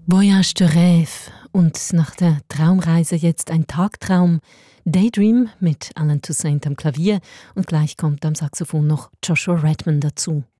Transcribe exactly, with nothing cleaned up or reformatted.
Voyage de Rêve und nach der Traumreise jetzt ein Tagtraum. Daydream mit Alan Toussaint am Klavier und gleich kommt am Saxophon noch Joshua Redman dazu.